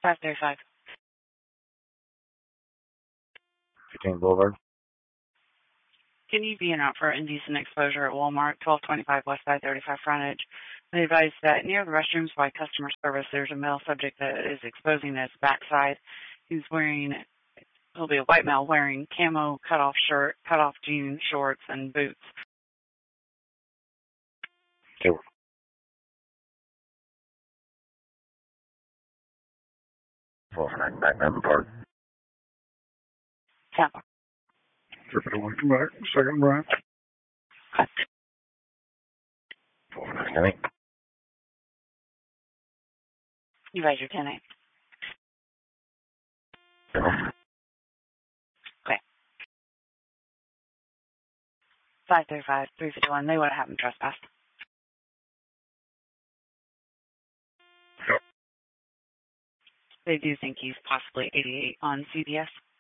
535. 15 Boulevard. Can you be an out for indecent exposure at Walmart, 1225 West Side 35 frontage? They advise that near the restrooms by customer service, there's a male subject that is exposing his backside. He'll be a white male wearing camo cutoff shirt, cutoff jeans, shorts, and boots. Okay. Back down the park. Tampa. Trip it away from back. Second right. Kenny. You raise your 10-8. Okay. 535, 351. They would have happened trespassed. Yep. They do think he's possibly 88 on CBS.